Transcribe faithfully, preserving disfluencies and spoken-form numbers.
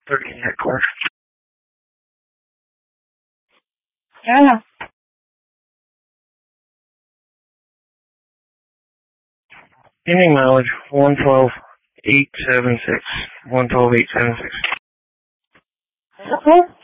thirteen headquarters. Yeah. Ending mileage one twelve eight seven six. one twelve eight seven six. Okay.